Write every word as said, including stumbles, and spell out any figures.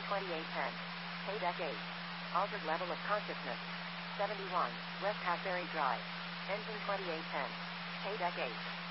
twenty-eight ten. K-Deck eight. Altered level of consciousness. seventy-one. West Hackberry Drive. Engine twenty-eight ten. K-Deck eight.